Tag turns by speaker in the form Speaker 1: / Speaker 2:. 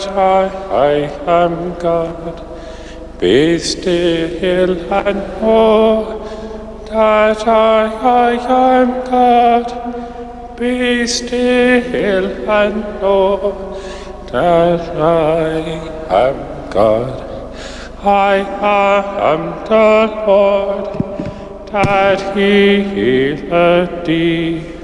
Speaker 1: I am God. Be still and know that I am God. Be still and know that I am God. I am the Lord that healeth thee.